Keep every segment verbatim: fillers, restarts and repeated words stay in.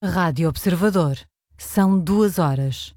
Rádio Observador. São duas horas.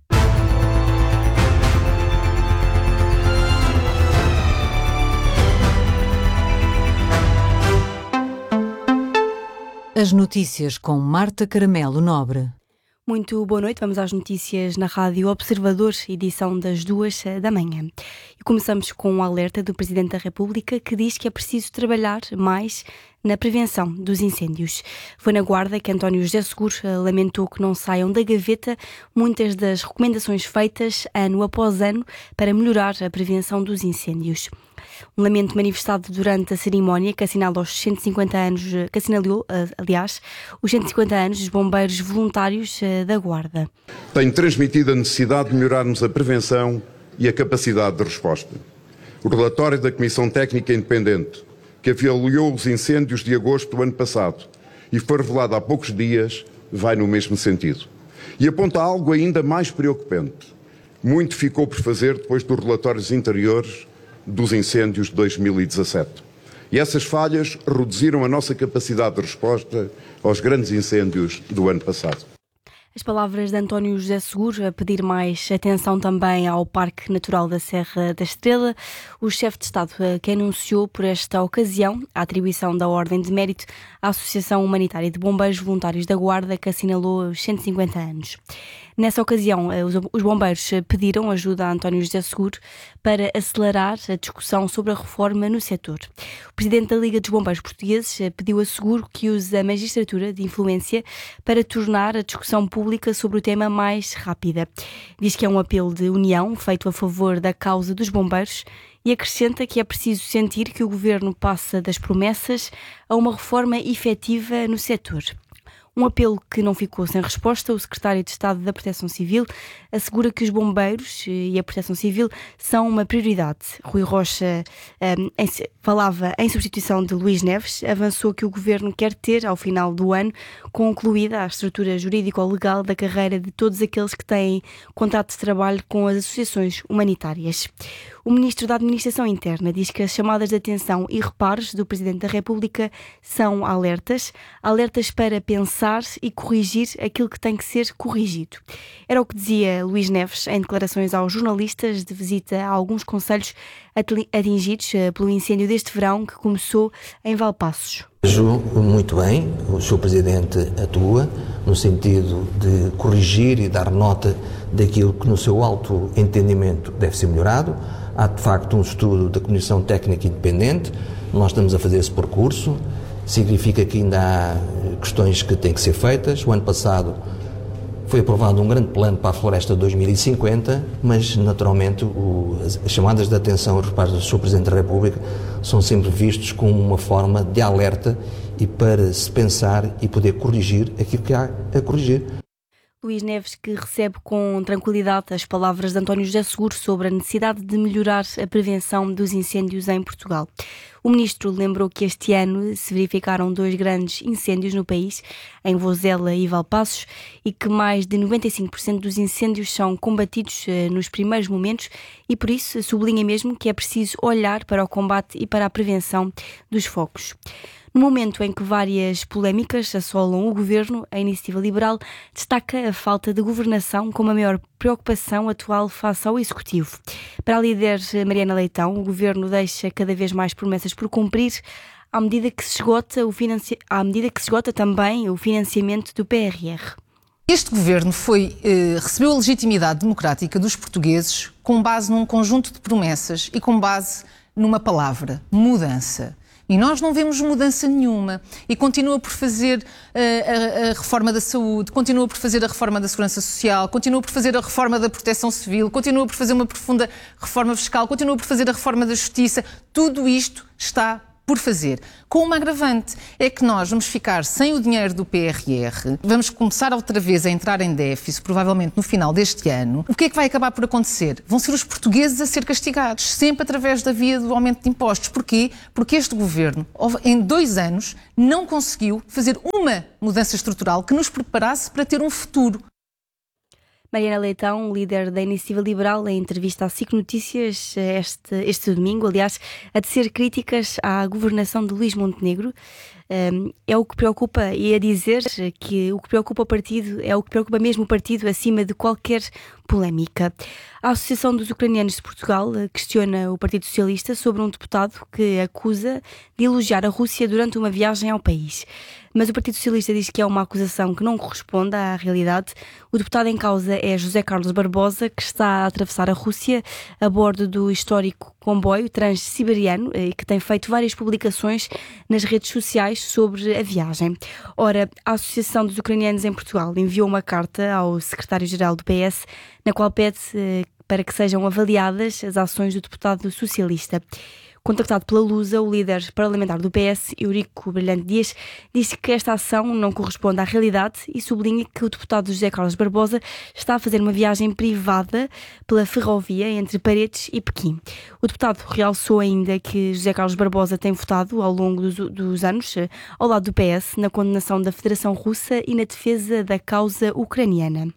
As notícias com Marta Caramelo Nobre. Muito boa noite, vamos às notícias na Rádio Observador, edição das duas da manhã. E começamos com um alerta do Presidente da República que diz que é preciso trabalhar mais na prevenção dos incêndios. Foi na Guarda que António José Seguro lamentou que não saiam da gaveta muitas das recomendações feitas ano após ano para melhorar a prevenção dos incêndios. Um lamento manifestado durante a cerimónia que assinala os cento e cinquenta anos, que assinalou, aliás, os cento e cinquenta anos dos bombeiros voluntários da Guarda. Tem transmitido a necessidade de melhorarmos a prevenção e a capacidade de resposta. O relatório da Comissão Técnica Independente, que avaliou os incêndios de agosto do ano passado e foi revelado há poucos dias, vai no mesmo sentido. E aponta algo ainda mais preocupante. Muito ficou por fazer depois dos relatórios anteriores dos incêndios de dois mil e dezassete. E essas falhas reduziram a nossa capacidade de resposta aos grandes incêndios do ano passado. As palavras de António José Seguro a pedir mais atenção também ao Parque Natural da Serra da Estrela. O chefe de Estado que anunciou por esta ocasião a atribuição da Ordem de Mérito à Associação Humanitária de Bombeiros Voluntários da Guarda, que assinalou os cento e cinquenta anos. Nessa ocasião, os bombeiros pediram ajuda a António José Seguro para acelerar a discussão sobre a reforma no setor. O presidente da Liga dos Bombeiros Portugueses pediu a Seguro que use a magistratura de influência para tornar a discussão pública sobre o tema mais rápida. Diz que é um apelo de união feito a favor da causa dos bombeiros e acrescenta que é preciso sentir que o governo passa das promessas a uma reforma efetiva no setor. Um apelo que não ficou sem resposta. O secretário de Estado da Proteção Civil assegura que os bombeiros e a Proteção Civil são uma prioridade. Rui Rocha um, em, falava em substituição de Luís Neves, avançou que o governo quer ter, ao final do ano, concluída a estrutura jurídico-legal da carreira de todos aqueles que têm contrato de trabalho com as associações humanitárias. O ministro da Administração Interna diz que as chamadas de atenção e reparos do Presidente da República são alertas, alertas para pensar e corrigir aquilo que tem que ser corrigido. Era o que dizia Luís Neves em declarações aos jornalistas de visita a alguns concelhos atingidos pelo incêndio deste verão que começou em Valpaços. Vejo muito bem, o senhor Presidente atua no sentido de corrigir e dar nota daquilo que no seu alto entendimento deve ser melhorado. Há de facto um estudo da Comissão Técnica Independente, nós estamos a fazer esse percurso, significa que ainda há questões que têm que ser feitas. O ano passado foi aprovado um grande plano para a floresta dois mil e cinquenta, mas naturalmente o, as chamadas de atenção e os reparos do senhor Presidente da República são sempre vistos como uma forma de alerta e para se pensar e poder corrigir aquilo que há a corrigir. Luís Neves, que recebe com tranquilidade as palavras de António José Seguro sobre a necessidade de melhorar a prevenção dos incêndios em Portugal. O ministro lembrou que este ano se verificaram dois grandes incêndios no país, em Vozela e Valpaços, e que mais de noventa e cinco por cento dos incêndios são combatidos nos primeiros momentos e, por isso, sublinha mesmo que é preciso olhar para o combate e para a prevenção dos focos. No momento em que várias polémicas assolam o governo, a Iniciativa Liberal destaca a falta de governação como a maior preocupação atual face ao Executivo. Para a líder Mariana Leitão, o governo deixa cada vez mais promessas por cumprir, à medida que se esgota, o financi... à medida que se esgota também o financiamento do P R R. Este governo foi, eh, recebeu a legitimidade democrática dos portugueses com base num conjunto de promessas e com base numa palavra: mudança. E nós não vemos mudança nenhuma. E continua por fazer uh, a, a reforma da saúde, continua por fazer a reforma da segurança social, continua por fazer a reforma da proteção civil, continua por fazer uma profunda reforma fiscal, continua por fazer a reforma da justiça. Tudo isto está por fazer. Com uma agravante, é que nós vamos ficar sem o dinheiro do P R R, vamos começar outra vez a entrar em déficit, provavelmente no final deste ano. O que é que vai acabar por acontecer? Vão ser os portugueses a ser castigados, sempre através da via do aumento de impostos. Porquê? Porque este governo, em dois anos, não conseguiu fazer uma mudança estrutural que nos preparasse para ter um futuro. Mariana Leitão, líder da Iniciativa Liberal, em entrevista à S I C Notícias este, este domingo, aliás, a tecer críticas à governação de Luís Montenegro. é o que preocupa, e a dizer que o que preocupa o partido é o que preocupa mesmo o partido acima de qualquer polémica. A Associação dos Ucranianos de Portugal questiona o Partido Socialista sobre um deputado que acusa de elogiar a Rússia durante uma viagem ao país. Mas o Partido Socialista diz que é uma acusação que não corresponde à realidade. O deputado em causa é José Carlos Barbosa, que está a atravessar a Rússia a bordo do histórico comboio transsiberiano e que tem feito várias publicações nas redes sociais sobre a viagem. Ora, a Associação dos Ucranianos em Portugal enviou uma carta ao secretário-geral do P S, na qual pede para que sejam avaliadas as ações do deputado socialista. Contactado pela Lusa, o líder parlamentar do P S, Eurico Brilhante Dias, disse que esta ação não corresponde à realidade e sublinha que o deputado José Carlos Barbosa está a fazer uma viagem privada pela ferrovia entre Paredes e Pequim. O deputado realçou ainda que José Carlos Barbosa tem votado ao longo dos, dos anos ao lado do P S na condenação da Federação Russa e na defesa da causa ucraniana.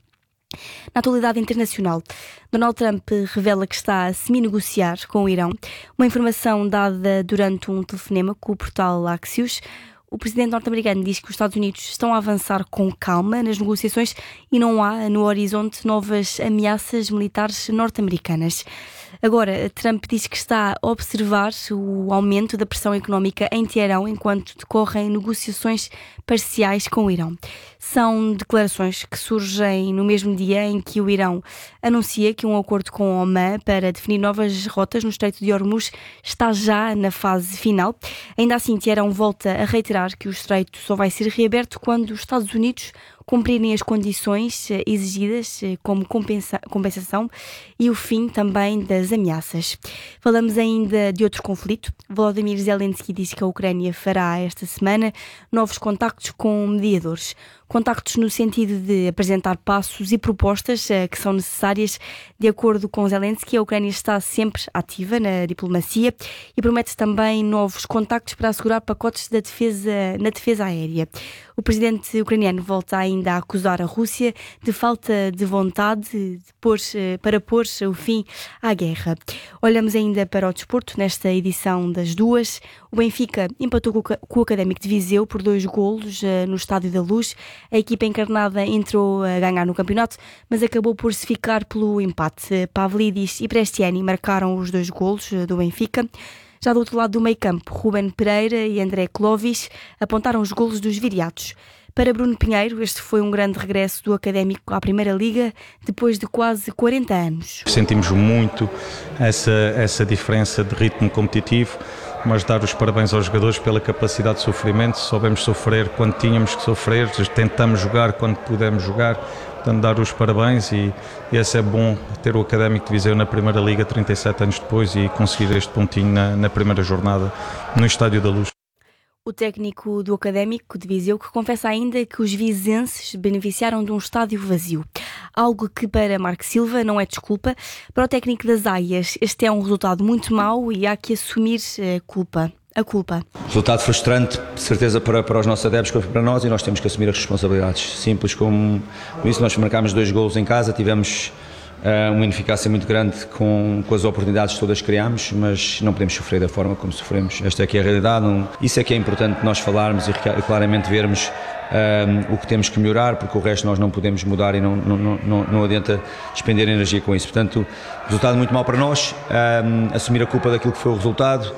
Na atualidade internacional, Donald Trump revela que está a semi-negociar com o Irão, uma informação dada durante um telefonema com o portal Axios. O presidente norte-americano diz que os Estados Unidos estão a avançar com calma nas negociações e não há no horizonte novas ameaças militares norte-americanas. Agora, Trump diz que está a observar o aumento da pressão económica em Teherão enquanto decorrem negociações parciais com o Irão. São declarações que surgem no mesmo dia em que o Irão anuncia que um acordo com Omã para definir novas rotas no Estreito de Hormuz está já na fase final. Ainda assim, Teherão volta a reiterar que o estreito só vai ser reaberto quando os Estados Unidos cumprirem as condições exigidas como compensa- compensação e o fim também das ameaças. Falamos ainda de outro conflito. Volodymyr Zelensky diz que a Ucrânia fará esta semana novos contactos com mediadores. Contactos no sentido de apresentar passos e propostas que são necessárias. De acordo com Zelensky, a Ucrânia está sempre ativa na diplomacia e promete também novos contactos para assegurar pacotes da defesa, na defesa aérea. O presidente ucraniano volta ainda a acusar a Rússia de falta de vontade de pôr, para pôr o fim à guerra. Olhamos ainda para o desporto nesta edição das duas. O Benfica empatou com o Académico de Viseu por dois golos no Estádio da Luz. A equipa encarnada entrou a ganhar no campeonato, mas acabou por se ficar pelo empate. Pavlidis e Prestiani marcaram os dois golos do Benfica. Já do outro lado do meio-campo, Ruben Pereira e André Clovis apontaram os golos dos viriatos. Para Bruno Pinheiro, este foi um grande regresso do Académico à Primeira Liga depois de quase quarenta anos. Sentimos muito essa, essa diferença de ritmo competitivo, mas dar os parabéns aos jogadores pela capacidade de sofrimento. Soubemos sofrer quando tínhamos que sofrer, tentamos jogar quando pudemos jogar. Portanto, dar os parabéns e, e esse é bom ter o Académico de Viseu na Primeira Liga trinta e sete anos depois e conseguir este pontinho na, na primeira jornada no Estádio da Luz. O técnico do Académico de Viseu que confessa ainda que os vizenses beneficiaram de um estádio vazio. Algo que para Marco Silva não é desculpa. Para o técnico das Aias, este é um resultado muito mau e há que assumir a culpa. A culpa. Resultado frustrante, de certeza, para, para os nossos adeptos, para nós, e nós temos que assumir as responsabilidades. Simples como isso, nós marcámos dois golos em casa, tivemos uh, uma ineficácia muito grande com, com as oportunidades que todas criámos, mas não podemos sofrer da forma como sofremos. Esta é que é a realidade. Não, isso é que é importante nós falarmos e claramente vermos um, o que temos que melhorar, porque o resto nós não podemos mudar e não, não, não, não adianta despender energia com isso. Portanto, resultado muito mau para nós, um, assumir a culpa daquilo que foi o resultado.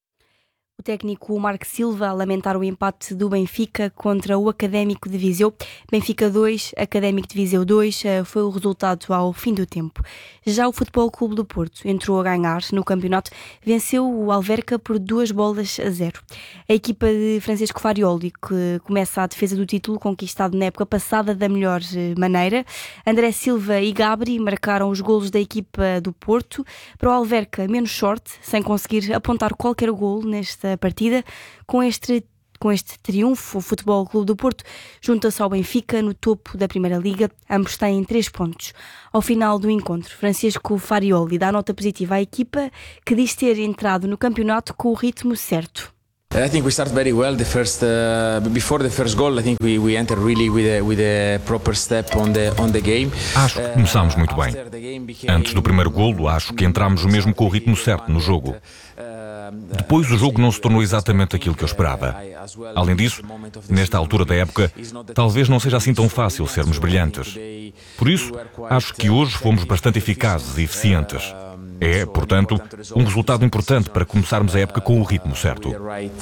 O técnico Marco Silva a lamentar o empate do Benfica contra o Académico de Viseu. Benfica dois, Académico de Viseu dois, foi o resultado ao fim do tempo. Já o Futebol Clube do Porto entrou a ganhar no campeonato, venceu o Alverca por duas bolas a zero. A equipa de Francisco Farioli, que começa a defesa do título conquistado na época passada da melhor maneira. André Silva e Gabri marcaram os golos da equipa do Porto. Para o Alverca, menos sorte, sem conseguir apontar qualquer golo neste partida. Com este, com este triunfo, o Futebol Clube do Porto junta-se ao Benfica no topo da Primeira Liga. Ambos têm três pontos. Ao final do encontro, Francisco Farioli dá nota positiva à equipa, que diz ter entrado no campeonato com o ritmo certo. I think we started very well. The first, uh, before the first goal, I think we we entered really with a with a proper step on the on the game. Acho que começámos muito bem. Antes do primeiro golo, acho que entramos mesmo com o ritmo certo no jogo. Depois o jogo não se tornou exatamente aquilo que eu esperava. Além disso, nesta altura da época, talvez não seja assim tão fácil sermos brilhantes. Por isso, acho que hoje fomos bastante eficazes e eficientes. É, portanto, um resultado importante para começarmos a época com o ritmo certo.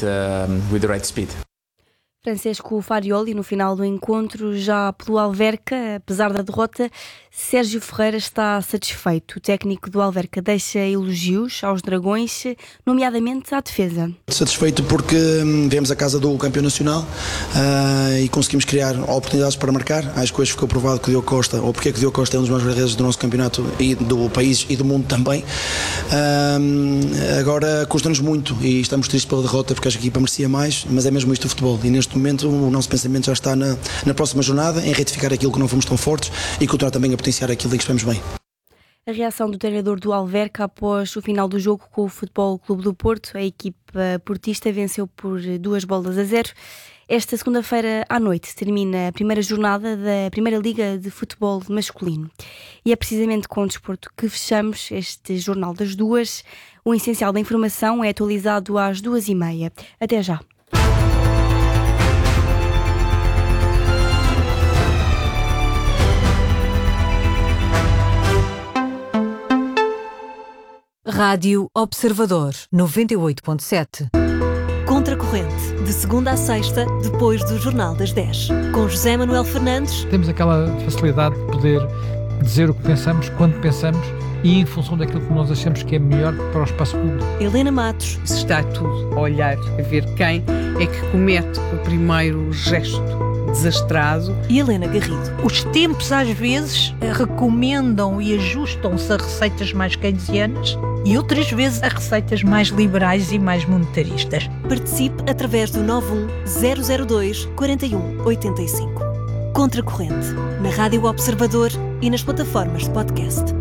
Francisco Farioli, no final do encontro, já pelo Alverca, apesar da derrota, Sérgio Ferreira está satisfeito. O técnico do Alverca deixa elogios aos Dragões, nomeadamente à defesa. Satisfeito porque viemos à casa do campeão nacional uh, e conseguimos criar oportunidades para marcar. Acho que hoje ficou provado que o Diogo Costa, ou porque é que o Diogo Costa é um dos mais guarda-redes do nosso campeonato e do país e do mundo também. Uh, agora custa-nos muito e estamos tristes pela derrota porque acho que a equipa merecia mais, mas é mesmo isto o futebol. E neste momento o nosso pensamento já está na, na próxima jornada, em retificar aquilo que não fomos tão fortes e continuar também a potenciar aquilo em que estamos bem. A reação do treinador do Alverca após o final do jogo com o Futebol Clube do Porto. A equipa portista venceu por duas bolas a zero. Esta segunda-feira à noite termina a primeira jornada da Primeira Liga de Futebol Masculino. E é precisamente com o desporto que fechamos este Jornal das Duas. O essencial da informação é atualizado às duas e meia. Até já. Rádio Observador, noventa e oito ponto sete. Contracorrente, de segunda a sexta, depois do Jornal das dez. Com José Manuel Fernandes. Temos aquela facilidade de poder dizer o que pensamos, quando pensamos e em função daquilo que nós achamos que é melhor para o espaço público. Helena Matos. Se está tudo a olhar, a ver quem é que comete o primeiro gesto desastrado. E Helena Garrido. Os tempos às vezes recomendam e ajustam-se a receitas mais keynesianas e outras vezes a receitas mais liberais e mais monetaristas. Participe através do nove um zero zero dois quatro um oito cinco. Contracorrente, na Rádio Observador e nas plataformas de podcast.